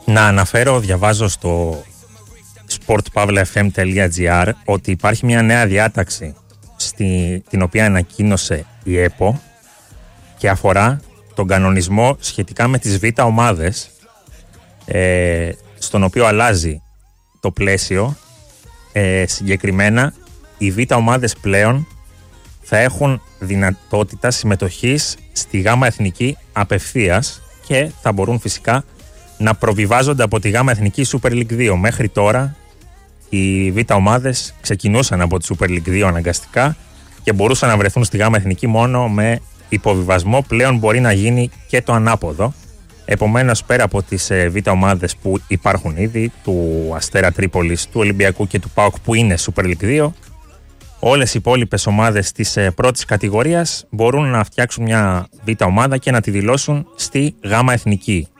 Να αναφέρω, διαβάζω στο sportpavlafm.gr ότι υπάρχει μια νέα διάταξη την οποία ανακοίνωσε η ΕΠΟ και αφορά τον κανονισμό σχετικά με τις Β' ομάδες, στον οποίο αλλάζει το πλαίσιο. Συγκεκριμένα, οι Β' ομάδες πλέον θα έχουν δυνατότητα συμμετοχής στη Γ' Εθνική απευθείας και θα μπορούν φυσικά να προβιβάζονται από τη Γ' Εθνική Super League 2. Μέχρι τώρα οι Β' ομάδες ξεκινούσαν από τη Super League 2 αναγκαστικά και μπορούσαν να βρεθούν στη Γ' Εθνική μόνο με υποβιβασμό. Πλέον μπορεί να γίνει και το ανάποδο. Επομένως, πέρα από τις Β' ομάδες που υπάρχουν ήδη, του Αστέρα Τρίπολης, του Ολυμπιακού και του ΠΑΟΚ που είναι Super League 2, όλες οι υπόλοιπες ομάδες της πρώτης κατηγορίας μπορούν να φτιάξουν μια Β' ομάδα και να τη δηλώσουν στη Γ' Εθνική.